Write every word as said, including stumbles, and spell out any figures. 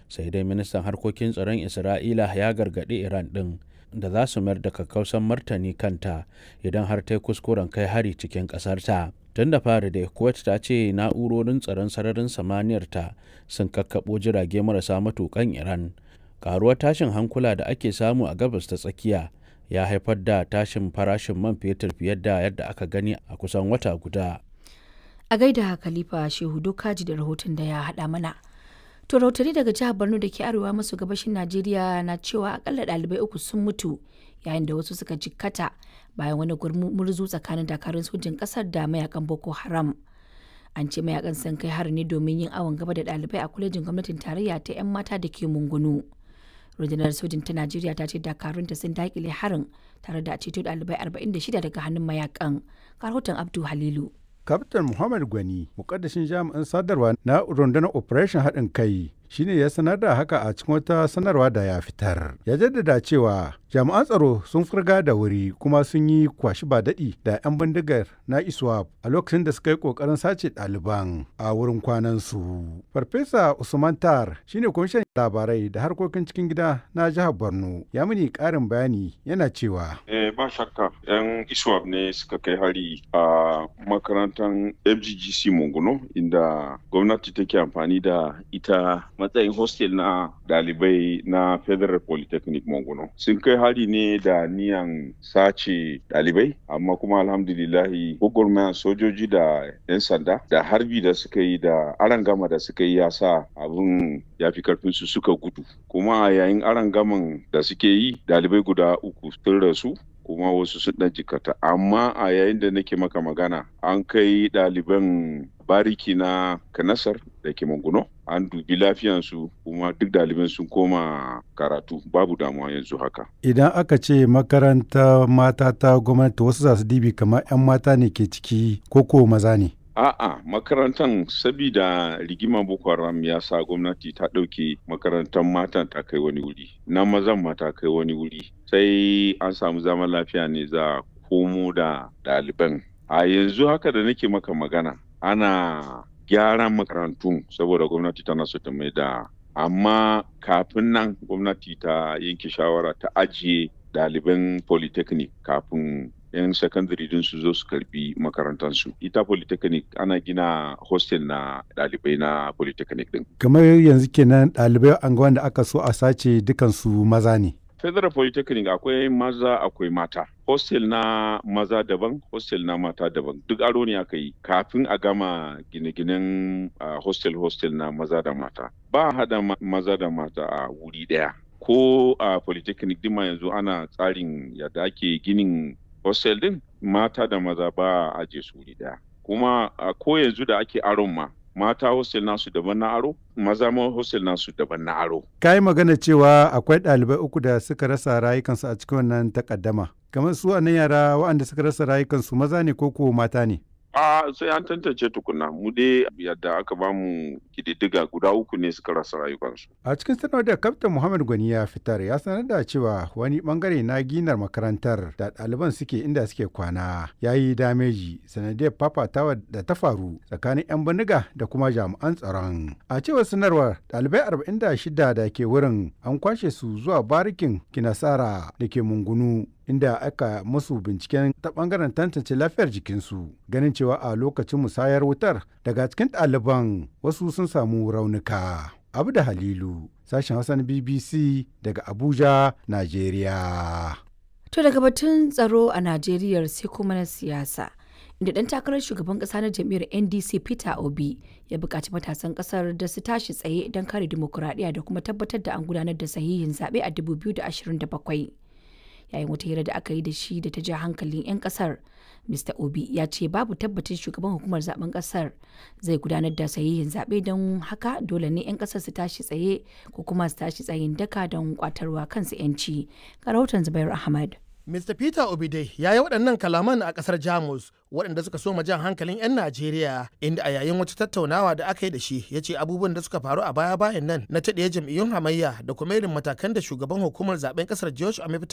sai dai ministan harkokin tsaron Isra'ila ya gargaɗi Iran ɗin da za su mayar da kakkausan martani kanta idan har ta yi kuskuren kai hari cikin ƙasarta. Tun da fari dai Kuwait ta ce na'urorin tsaron sararin samaniyarta sun kakkaɓo jirage marasa matuƙan Iran. Karuwar tashin hankula da ake samu a gabas ta tsakiya ya haifar da tashin farashin man fetur fiye da yadda aka gani a kusan wata guda. A gaida Khalifa Shehu Dokaji da rahoton da ya haɗa mana. To rahotanni daga jihar Borno da ke arewa maso gabashin Najeriya na cewa akalla ɗalibai uku sun mutu yayin da wasu suka jikkata bayan wani gumurzu tsakanin dakarun sojin ƙasar da mayakan Boko Haram. An ce mayakan sun kai hari ne domin yin awon gaba da ɗalibai a kwalejin gwamnatin tarayya ta 'yan mata da ke Mungunu. Rundunar sojin ta Najeriya ta ce dakarunta sun daƙile harin tare da ceto ɗalibai arba'in da shida daga hannun mayakan. Rahoton Abdu Halilu. Kaftin Muhammad Gwani, mukaddashin jami'in sadarwa na rundunar Operation haɗin kai, shine ya sanar da haka a cikin wata sanarwa da ya fitar. Ya jaddada cewa jami'an tsaro sun furga da wuri kuma sun yi kwashi ba daɗi da 'yan bindigar na ISWAP a lokacin da suka yi ƙoƙarin sace ɗaliban a wurin kwanansu. Farfesa Usman Tar shine kwamishin labarai da harkokin cikin gida na jihar Borno. Ya mini ƙarin bayani yana cewa. Eh, ba shakka 'yan ISWAP ne suka kai hari a makarantar F G G C Munguno inda gwamnati take amfani da ita matsayin hostel na dalibai na Federal Polytechnic Munguno. Sun kai hari ne da niyan sace dalibai, amma kuma alhamdulillahi gwagwarmayan sojoji da 'yan sanda da harbi da suka yi da arangama da suka yi ya sa abin ya fi karfinsu suka gudu. Kuma a yayin arangaman da suke yi dalibai guda uku sun rasu kuma wasu sun ɗan jikata, amma a yayin da nake maka magana an kai ɗaliban bariki na Kanasar da ke Manguno an dubi lafiyansu kuma duk ɗaliban sun koma karatu babu damuwa yanzu haka. Idan aka ce makaranta mata ta gwamnati wasu za su dibi kamar 'yan mata ne ke ciki ko ko maza ne? A'a, makarantar sabida rigimar Boko Haram ya sa gwamnati ta ɗauke makarantar matan ta kai wani wuri, na mazan ma ta kai wani wuri. Sai an samu zaman lafiya ne za a komo da ɗaliban. A yanzu haka da nake maka magana, ana gyaran makarantun saboda gwamnati tana so ta mai da. Amma kafin nan gwamnati ta yanke shawara ta ajiye ɗaliban polytechnic kafin 'yan sakandare din su zo su karbi makarantarsu. Ita polytechnic ana gina hostel na ɗalibai na polytechnic din. Kamar yanzu kenan ɗalibai an ga wanda aka so a sace dukansu maza ne. Federal Polytechnic akwai maza akwai mata. Hostel na maza daban, hostel na mata daban. Duk aro ne aka yi kafin a gama gine-ginen uh, hostel-hostel na maza da mata. Ba hada ma maza da mata a wuri ɗaya. Ko a uh, Polytechnic dima yanzu ana tsarin yadda ake ginin hostel din mata da maza ba a aje su wuri daya. Kuma a ko yanzu da ake aron ma mata hostel nasu daban na aro, maza ma hostel nasu daban na aro. Ka yi magana cewa akwai ɗalibai uku da suka rasa rayukansu a cikin wannan takaddama. Kamar su a nan yara waɗanda suka rasa rayukansu maza ne ko ko mata ne? A sai an tantance tukuna, mu dai yadda aka ba mu kididdiga guda uku ne suka rasa rayukansu. A cikin sanar da Kaftin Muhammad Gwani ya fitar ya sanar da cewa wani bangare na ginar makarantar da ɗaliban suke inda suke kwana ya yi dameji sanadiyar fafatawa da ta faru tsakanin 'yan bindiga da kuma jami'an tsaron. A cewar sanarwar ɗalibai arba'in da shida da ke wurin an kwashe su zuwa barikin Kinasara da ke Mungunu, inda aka musu binciken ta bangaren tantance lafiyar jikinsu, ganin cewa a lokacin musayar wutar daga cikin ɗaliban wasu sun samu raunuka. Abu da Halilu, sashen Hausa na B B C daga Abuja, Najeriya. To daga batun tsaro a Najeriya sai kuma na siyasa, inda ɗan takarar shugaban ƙasa na jam'iyyar N D C Peter Obi ya buƙaci matasan ƙasar da su tashi tsaye don kare dimokuraɗiyya da kuma tabbatar da an gudanar da sahihin zaɓe a dubu biyu da ashirin da bakwai. Yayin wata hira da aka yi da shi da ta ja hankalin 'yan kasar, Mr Obi ya ce babu tabbacin shugaban hukumar zaben kasar zai gudanar da sahihin zaɓe, don haka dole ne 'yan kasar su tashi tsaye ko kuma su tashi tsayin daka don kwatarwa kansu 'yanci. Ga rahoton Zubair Ahmad. Mr Peter Obi dai ya yi waɗannan kalaman a ƙasar Jamus waɗanda suka so jan hankalin 'yan Najeriya, inda a yayin wata tattaunawa da aka yi da shi ya ce abubuwan da suka faru a baya-bayan nan na taɗiye jam'iyyun hamayya da kuma irin matakan da shugaban hukumar zaben ƙasar George Amifita